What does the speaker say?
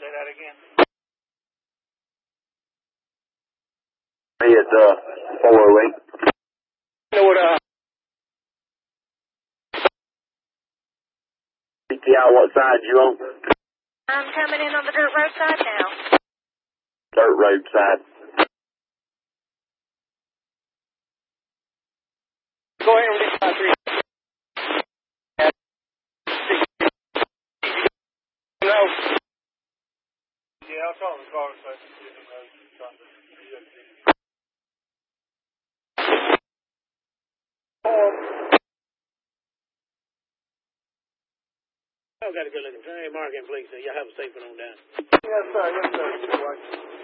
Say that again. Me at 408. You know what, CTI, what side you on? I'm coming in on the dirt road side now. Dirt road side. Go ahead and release 5-3. No. Yeah, I'll call the car so I can see the road. Y'all got a good looking train, Mark and Blake, so y'all have a safe one on down. Yes, sir. Yes, sir.